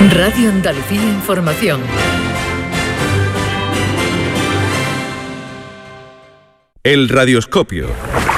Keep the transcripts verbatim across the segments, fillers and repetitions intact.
Radio Andalucía Información. El radioscopio.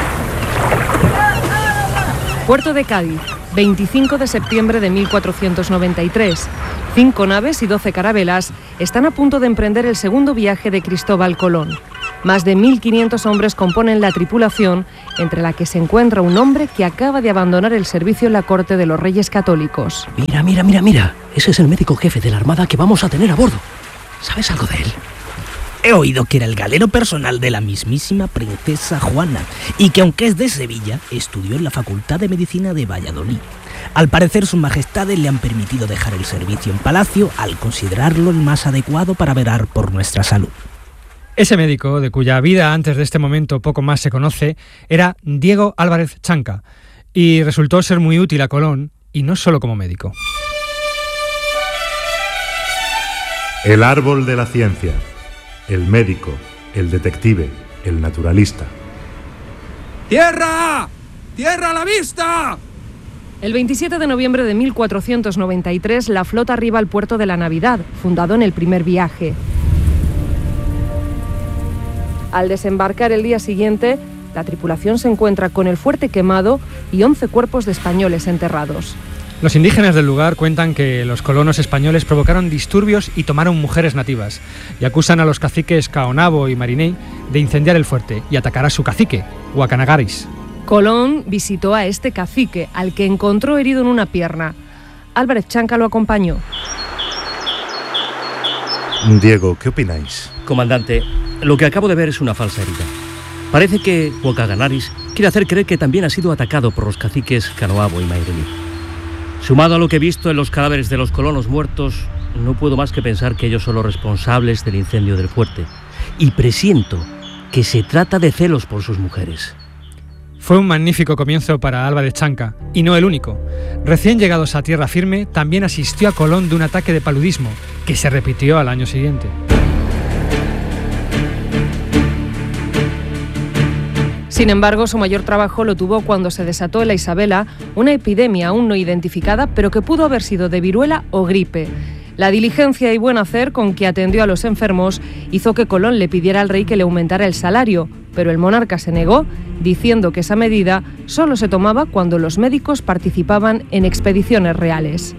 Puerto de Cádiz, veinticinco de septiembre de mil cuatrocientos noventa y tres. Cinco naves y doce carabelas están a punto de emprender el segundo viaje de Cristóbal Colón. Más de mil quinientos hombres componen la tripulación, entre la que se encuentra un hombre que acaba de abandonar el servicio en la corte de los Reyes Católicos. Mira, mira, mira, mira. Ese es el médico jefe de la armada que vamos a tener a bordo. ¿Sabes algo de él? He oído que era el galero personal de la mismísima princesa Juana y que, aunque es de Sevilla, estudió en la Facultad de Medicina de Valladolid. Al parecer, sus majestades le han permitido dejar el servicio en palacio al considerarlo el más adecuado para velar por nuestra salud. Ese médico, de cuya vida antes de este momento poco más se conoce, era Diego Álvarez Chanca, y resultó ser muy útil a Colón, y no solo como médico. El árbol de la ciencia, el médico, el detective, el naturalista. ¡Tierra! ¡Tierra a la vista! El veintisiete de noviembre de mil cuatrocientos noventa y tres, la flota arriba al puerto de la Navidad, fundado en el primer viaje. Al desembarcar el día siguiente, la tripulación se encuentra con el fuerte quemado y once cuerpos de españoles enterrados. Los indígenas del lugar cuentan que los colonos españoles provocaron disturbios y tomaron mujeres nativas, y acusan a los caciques Caonabo y Mariney de incendiar el fuerte y atacar a su cacique, Huacanagaris. Colón visitó a este cacique, al que encontró herido en una pierna. Álvarez Chanca lo acompañó. Diego, ¿qué opináis? Comandante, lo que acabo de ver es una falsa herida. Parece que Huacanagaris quiere hacer creer que también ha sido atacado por los caciques Canoabo y Mairení. Sumado a lo que he visto en los cadáveres de los colonos muertos, no puedo más que pensar que ellos son los responsables del incendio del fuerte. Y presiento que se trata de celos por sus mujeres. Fue un magnífico comienzo para Álvarez Chanca, y no el único. Recién llegados a tierra firme, también asistió a Colón de un ataque de paludismo, que se repitió al año siguiente. Sin embargo, su mayor trabajo lo tuvo cuando se desató en la Isabela una epidemia aún no identificada, pero que pudo haber sido de viruela o gripe. La diligencia y buen hacer con que atendió a los enfermos hizo que Colón le pidiera al rey que le aumentara el salario, pero el monarca se negó, diciendo que esa medida solo se tomaba cuando los médicos participaban en expediciones reales.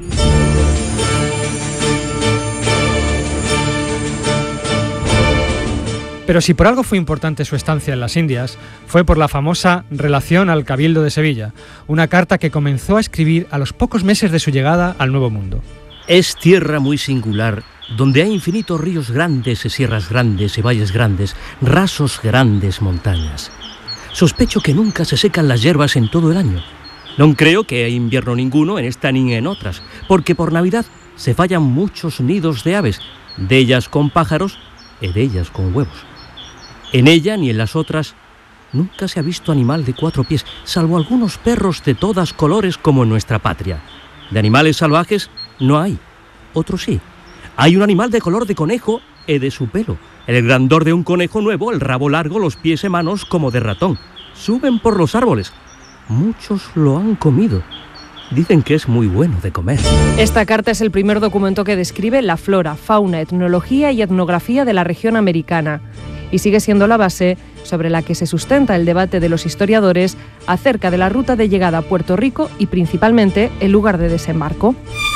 Pero si por algo fue importante su estancia en las Indias, fue por la famosa Relación al Cabildo de Sevilla, una carta que comenzó a escribir a los pocos meses de su llegada al Nuevo Mundo. Es tierra muy singular, donde hay infinitos ríos grandes y sierras grandes y valles grandes, rasos grandes montañas. Sospecho que nunca se secan las hierbas en todo el año. No creo que haya invierno ninguno en esta ni en otras, porque por Navidad se fallan muchos nidos de aves, de ellas con pájaros y de ellas con huevos. En ella ni en las otras nunca se ha visto animal de cuatro pies, salvo algunos perros de todas colores como en nuestra patria. De animales salvajes no hay, otros sí. Hay un animal de color de conejo y de su pelo. El grandor de un conejo nuevo, el rabo largo, los pies y manos como de ratón. Suben por los árboles. Muchos lo han comido. Dicen que es muy bueno de comer. Esta carta es el primer documento que describe la flora, fauna, etnología y etnografía de la región americana. Y sigue siendo la base sobre la que se sustenta el debate de los historiadores acerca de la ruta de llegada a Puerto Rico y principalmente el lugar de desembarco.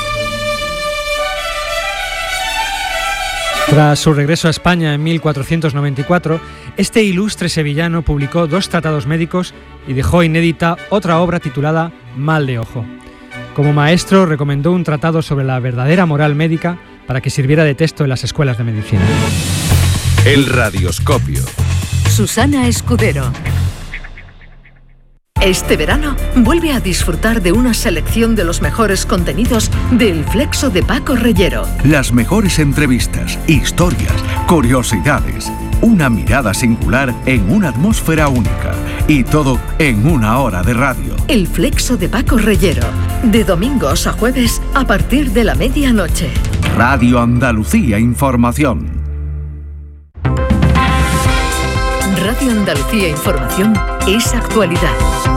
Tras su regreso a España en mil cuatrocientos noventa y cuatro, este ilustre sevillano publicó dos tratados médicos y dejó inédita otra obra titulada Mal de ojo. Como maestro recomendó un tratado sobre la verdadera moral médica para que sirviera de texto en las escuelas de medicina. El radioscopio. Susana Escudero. Este verano vuelve a disfrutar de una selección de los mejores contenidos del Flexo de Paco Reyero. Las mejores entrevistas, historias, curiosidades, una mirada singular en una atmósfera única y todo en una hora de radio. El Flexo de Paco Reyero, de domingos a jueves a partir de la medianoche. Radio Andalucía Información. Radio Andalucía Información es actualidad.